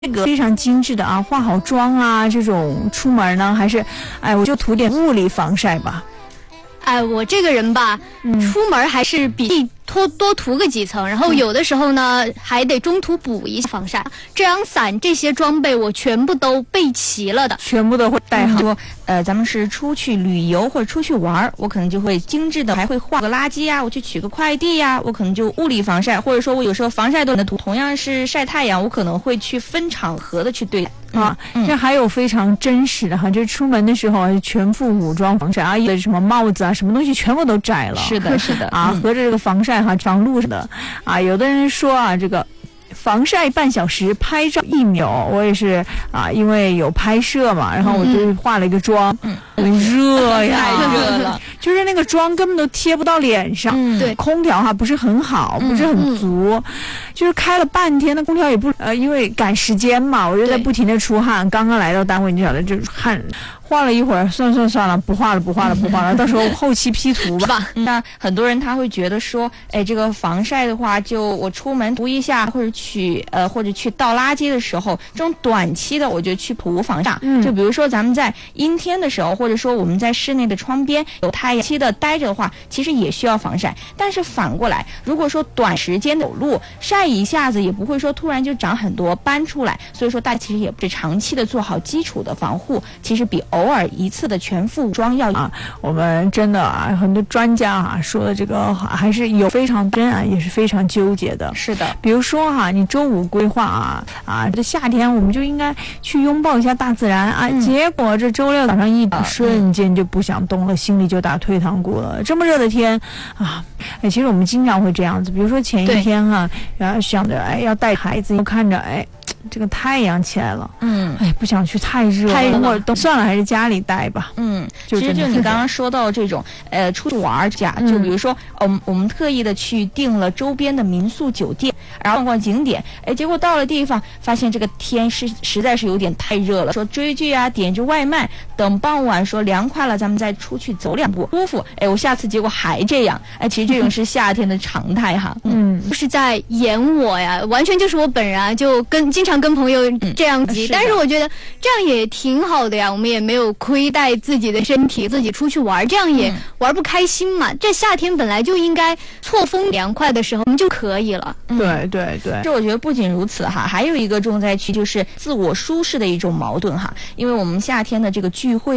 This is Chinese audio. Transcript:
这个非常精致的啊，化好妆啊，这种出门呢，还是我就涂点物理防晒吧。 我这个人吧，出门还是比多涂个几层，然后有的时候呢，还得中途补一下防晒。遮阳伞这些装备我全部都备齐了的， 全部都会带好。 说咱们是出去旅游或者出去玩，我可能就会精致的，还会换个垃圾呀，我去取个快递呀，我可能就物理防晒，或者说我有时候防晒都能涂。同样是晒太阳，我可能会去分场合的去对待。 这还有非常真实的哈，就是出门的时候全副武装防晒啊，有的什么帽子啊，什么东西全部都摘了。 是的，是的啊，合着这个防晒哈，防路的啊，有的人说啊，这个防晒半小时，拍照1秒。我也是啊，因为有拍摄嘛，然后我就化了一个妆，很热呀， 太热了， 就是那个妆根本都贴不到脸上。 对， 空调哈不是很好，不是很足，就是开了半天，那空调也不因为赶时间嘛，我就在不停的出汗。刚刚来到单位，你晓得，就是汗。画了一会儿，算了，不画了，到时候后期 P 图吧。 那很多人他会觉得说，这个防晒的话，就我出门涂一下，或者去倒垃圾的时候，这种短期的我就去涂防晒。就比如说咱们在阴天的时候，或者说我们在室内的窗边有太阳期的待着的话，其实也需要防晒。但是反过来，如果说短时间走路晒一下子，也不会说突然就长很多斑出来。所以说大家其实也不是长期的做好基础的防护，其实比偶尔一次的全副武装要我们真的很多专家说的这个还是有非常真也是非常纠结的。 是的， 比如说你周5规划这夏天我们就应该去拥抱一下大自然结果这周6早上一瞬间就不想动了，心里就打退堂鼓了。这么热的天其实我们经常会这样子，比如说前一天然后想着要带孩子，又看着这个太阳起来了，不想去太热了，都算了，还是家里待吧。 其实就你刚刚说到这种出去玩家，就比如说我们特意的去订了周边的民宿酒店，然后逛逛景点，结果到了地方发现这个天实在是有点太热了，说追剧点着外卖，等傍晚说凉快了，咱们再出去走2步舒服。我下次结果还这样，其实这种是夏天的常态哈。 就是在演我呀，完全就是我本人就经常跟朋友这样子，但是我觉得这样也挺好的呀，我们也没有亏待自己的身体，自己出去玩，这样也玩不开心嘛。这夏天本来就应该错峰凉快的时候我们就可以了。 对。 这我觉得不仅如此哈，还有一个重灾区就是自我舒适的一种矛盾哈，因为我们夏天的这个聚会